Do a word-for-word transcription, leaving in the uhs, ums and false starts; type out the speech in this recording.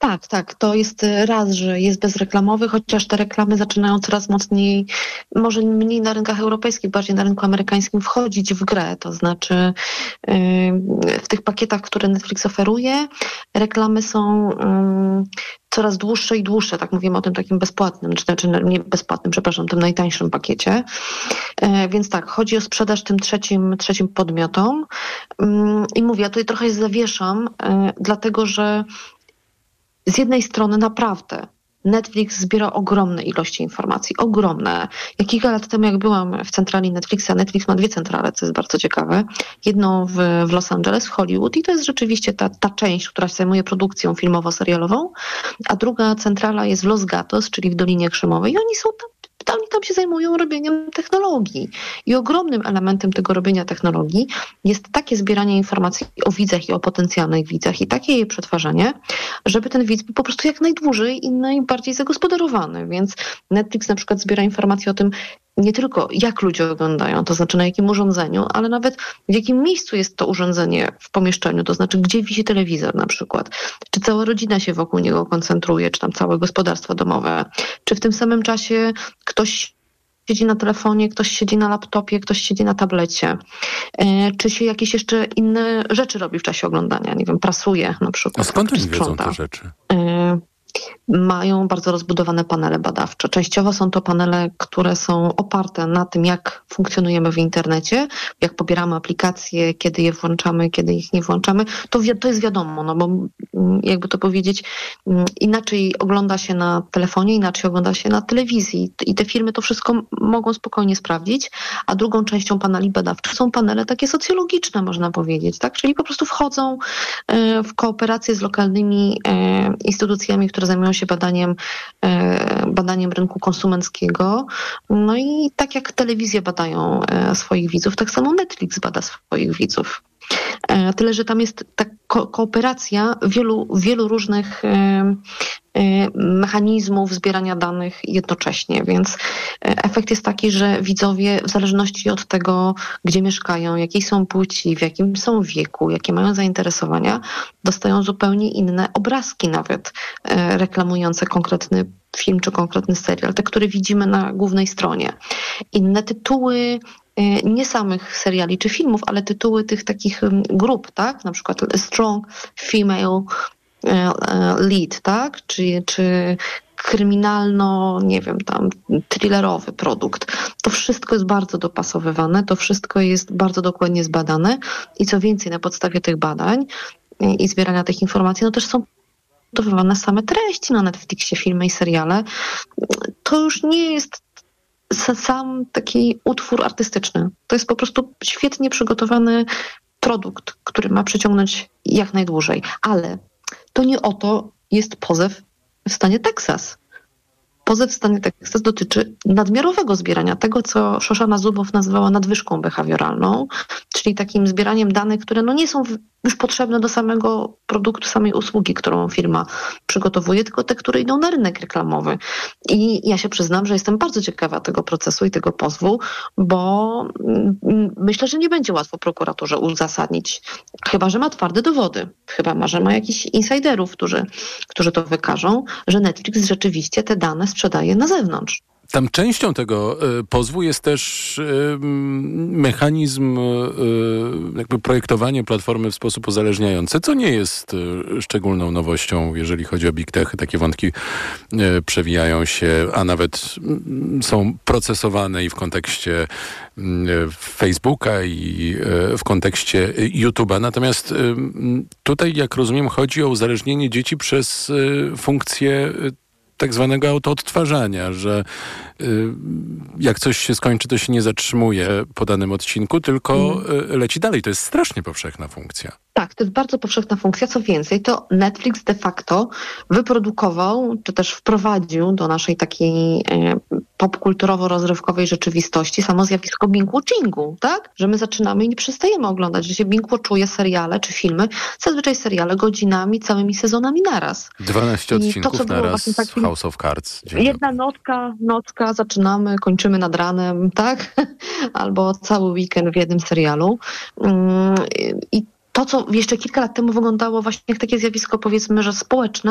Tak, tak. To jest raz, że jest bezreklamowy, chociaż te reklamy zaczynają coraz mocniej, może mniej na rynkach europejskich, bardziej na rynku amerykańskim wchodzić w grę. To znaczy yy, w tych pakietach, które Netflix oferuje, reklamy są yy, coraz dłuższe i dłuższe. Tak mówimy o tym takim bezpłatnym, czy znaczy nie bezpłatnym, przepraszam, tym najtańszym pakiecie. Yy, więc tak, chodzi o sprzedaż tym trzecim, trzecim podmiotom. Yy, I mówię, ja tutaj trochę zawieszam, yy, dlatego że z jednej strony naprawdę Netflix zbiera ogromne ilości informacji, ogromne. Ja kilka lat temu, jak byłam w centrali Netflixa, Netflix ma dwie centrale, co jest bardzo ciekawe. Jedną w, w Los Angeles, w Hollywood i to jest rzeczywiście ta, ta część, która się zajmuje produkcją filmowo-serialową, a druga centrala jest w Los Gatos, czyli w Dolinie Krzemowej i oni są tam Oni tam się zajmują robieniem technologii. I ogromnym elementem tego robienia technologii jest takie zbieranie informacji o widzach i o potencjalnych widzach i takie jej przetwarzanie, żeby ten widz był po prostu jak najdłużej i najbardziej zagospodarowany. Więc Netflix na przykład zbiera informacje o tym, nie tylko jak ludzie oglądają, to znaczy na jakim urządzeniu, ale nawet w jakim miejscu jest to urządzenie w pomieszczeniu, to znaczy gdzie wisi telewizor na przykład, czy cała rodzina się wokół niego koncentruje, czy tam całe gospodarstwo domowe, czy w tym samym czasie ktoś siedzi na telefonie, ktoś siedzi na laptopie, ktoś siedzi na tablecie, czy się jakieś jeszcze inne rzeczy robi w czasie oglądania, nie wiem, prasuje na przykład. A skąd tak, oni wiedzą te rzeczy? Mają bardzo rozbudowane panele badawcze. Częściowo są to panele, które są oparte na tym, jak funkcjonujemy w internecie, jak pobieramy aplikacje, kiedy je włączamy, kiedy ich nie włączamy. To, wi- to jest wiadomo, no bo jakby to powiedzieć, inaczej ogląda się na telefonie, inaczej ogląda się na telewizji i te firmy to wszystko mogą spokojnie sprawdzić, a drugą częścią paneli badawczych są panele takie socjologiczne, można powiedzieć, tak? Czyli po prostu wchodzą w kooperację z lokalnymi instytucjami, które zajmują się badaniem, badaniem rynku konsumenckiego. No i tak jak telewizje badają swoich widzów, tak samo Netflix bada swoich widzów. Tyle, że tam jest ta ko- kooperacja wielu, wielu różnych mechanizmów zbierania danych jednocześnie, więc efekt jest taki, że widzowie w zależności od tego, gdzie mieszkają, jakiej są płci, w jakim są wieku, jakie mają zainteresowania, dostają zupełnie inne obrazki nawet reklamujące konkretny film czy konkretny serial, te, które widzimy na głównej stronie. Inne tytuły nie samych seriali czy filmów, ale tytuły tych takich grup, tak? Na przykład Strong Female Lead, tak? Czy, czy kryminalno, nie wiem, tam thrillerowy produkt. To wszystko jest bardzo dopasowywane, to wszystko jest bardzo dokładnie zbadane i co więcej, na podstawie tych badań i zbierania tych informacji, no też są przygotowywane same treści na Netflixie, filmy i seriale. To już nie jest sam taki utwór artystyczny. To jest po prostu świetnie przygotowany produkt, który ma przyciągnąć jak najdłużej. Ale to nie o to jest pozew w stanie Teksas. Pozew w stanie Teksas dotyczy nadmiarowego zbierania, tego co Szoszana Zubow nazywała nadwyżką behawioralną, czyli takim zbieraniem danych, które no nie są już potrzebne do samego produktu, samej usługi, którą firma przygotowuje, tylko te, które idą na rynek reklamowy. I ja się przyznam, że jestem bardzo ciekawa tego procesu i tego pozwu, bo myślę, że nie będzie łatwo prokuraturze uzasadnić, chyba że ma twarde dowody, chyba ma, że ma jakichś insiderów, którzy, którzy to wykażą, że Netflix rzeczywiście te dane sprzedaje na zewnątrz. Tam częścią tego y, pozwu jest też y, mechanizm y, jakby projektowania platformy w sposób uzależniający, co nie jest y, szczególną nowością, jeżeli chodzi o big techy. Takie wątki y, przewijają się, a nawet y, są procesowane i w kontekście y, Facebooka i y, w kontekście YouTube'a. Natomiast y, tutaj, jak rozumiem, chodzi o uzależnienie dzieci przez y, funkcję y, tak zwanego autoodtwarzania, że y, jak coś się skończy, to się nie zatrzymuje po danym odcinku, tylko y, leci dalej. To jest strasznie powszechna funkcja. Tak, to jest bardzo powszechna funkcja. Co więcej, to Netflix de facto wyprodukował, czy też wprowadził do naszej takiej e, popkulturowo-rozrywkowej rzeczywistości samo zjawisko binge-watchingu, tak? Że my zaczynamy i nie przestajemy oglądać, że się binge-watchuje seriale czy filmy, zazwyczaj seriale godzinami, całymi sezonami naraz. dwanaście odcinków to, naraz taki, House of Cards. Jedna nocka, nocka, zaczynamy, kończymy nad ranem, tak? Albo cały weekend w jednym serialu. I to, co jeszcze kilka lat temu wyglądało właśnie jak takie zjawisko, powiedzmy, że społeczne,